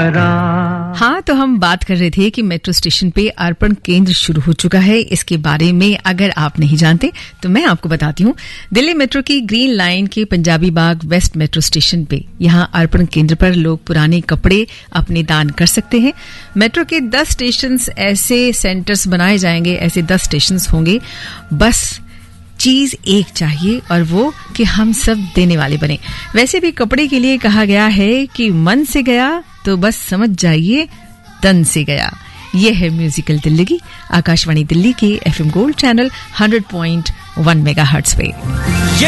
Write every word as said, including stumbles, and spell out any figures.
करा। हाँ, तो हम बात कर रहे थे कि मेट्रो स्टेशन पे अर्पण केंद्र शुरू हो चुका है। इसके बारे में अगर आप नहीं जानते तो मैं आपको बताती हूँ। दिल्ली मेट्रो की ग्रीन लाइन के पंजाबी बाग वेस्ट मेट्रो स्टेशन पे यहाँ अर्पण केंद्र पर लोग पुराने कपड़े अपने दान कर सकते हैं। मेट्रो के दस स्टेशन ऐसे सेंटर्स बनाए जाएंगे, ऐसे दस स्टेशन होंगे। बस चीज एक चाहिए और वो कि हम सब देने वाले बने। वैसे भी कपड़े के लिए कहा गया है कि मन से गया तो बस समझ जाइए तन से गया। ये है म्यूजिकल दिल्ली, आकाशवाणी दिल्ली के FM gold channel hundred point one megahertz पे।